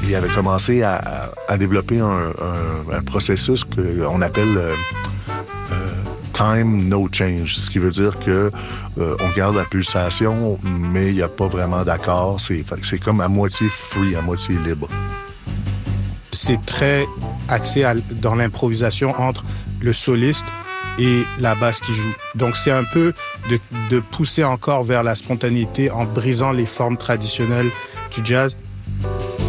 il avait commencé à développer un processus qu'on appelle time no change, ce qui veut dire que on garde la pulsation, mais il n'y a pas vraiment d'accord. C'est comme à moitié free, à moitié libre. C'est très axé dans l'improvisation entre le soliste et la basse qui joue. Donc c'est un peu de pousser encore vers la spontanéité en brisant les formes traditionnelles du jazz